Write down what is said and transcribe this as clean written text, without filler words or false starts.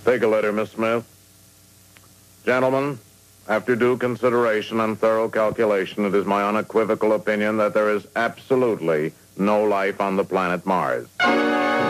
Take a letter, Miss Smith. Gentlemen, after due consideration and thorough calculation, it is my unequivocal opinion that there is absolutely no life on the planet Mars.